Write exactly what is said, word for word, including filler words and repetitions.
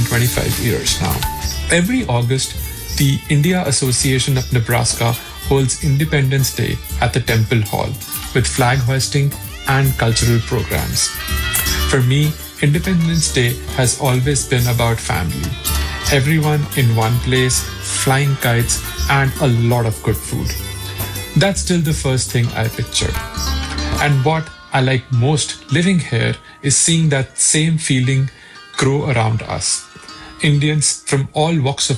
twenty-five years now. Every August, the India Association of Nebraska holds Independence Day at the Temple Hall with flag hoisting and cultural programs. For me, Independence Day has always been about family. Everyone in one place, flying kites, and a lot of good food. That's still the first thing I picture. And what I like most living here is seeing that same feeling grow around us. Indians from all walks of